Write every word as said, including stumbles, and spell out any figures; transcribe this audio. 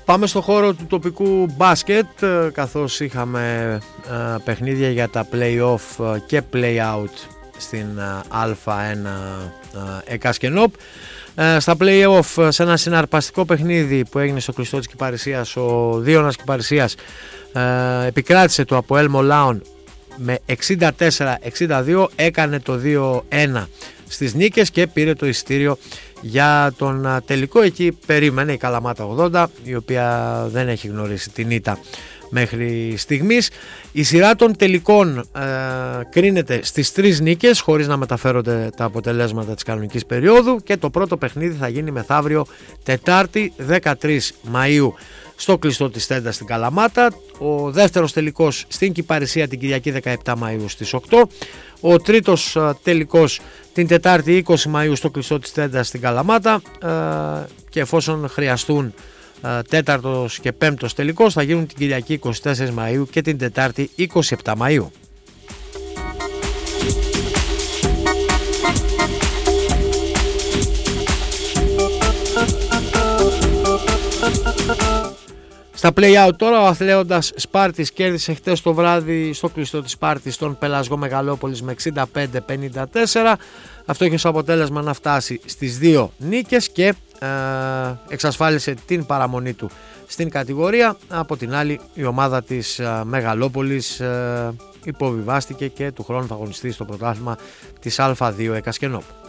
Πάμε στο χώρο του τοπικού μπάσκετ, καθώς είχαμε ε, παιχνίδια για τα play-off και play-out στην Α1 ε, Εκάσκενόπ. Ε, στα play-off, σε ένα συναρπαστικό παιχνίδι που έγινε στο κλειστό της Κυπαρισίας, ο Δίωνας Κυπαρισίας ε, επικράτησε το Αποέλ Μολάων με εξήντα τέσσερα εξήντα δύο, έκανε το δύο ένα στις νίκες και πήρε το εισιτήριο για τον τελικό. Εκεί περίμενε η Καλαμάτα ογδόντα, η οποία δεν έχει γνωρίσει την ήττα μέχρι στιγμής. Η σειρά των τελικών ε, κρίνεται στις τρεις νίκες, χωρίς να μεταφέρονται τα αποτελέσματα της κανονικής περίοδου, και το πρώτο παιχνίδι θα γίνει μεθαύριο Τετάρτη δεκατρείς Μαΐου στο κλειστό της Στέντα στην Καλαμάτα. Ο δεύτερος τελικός στην Κυπαρισία την Κυριακή δεκαεπτά Μαΐου στις οκτώ. Ο τρίτος τελικός την Τετάρτη είκοσι Μαΐου στο κλειστό της Στέντα στην Καλαμάτα, ε, και εφόσον χρειαστούν ε, τέταρτος και πέμπτος τελικός θα γίνουν την Κυριακή είκοσι τέσσερις Μαΐου και την Τετάρτη είκοσι επτά Μαΐου. Στα play-out τώρα, ο Αθλέοντας Σπάρτης κέρδισε χτες το βράδυ στο κλειστό της Σπάρτης τον Πελασγό Μεγαλόπολης με εξήντα πέντε πενήντα τέσσερα. Αυτό έχει ως αποτέλεσμα να φτάσει στις δύο νίκες και ε, εξασφάλισε την παραμονή του στην κατηγορία. Από την άλλη, η ομάδα της ε, Μεγαλόπολης ε, υποβιβάστηκε και του χρόνου θα αγωνιστεί στο πρωτάθλημα της Α2 Εκασκενόπ.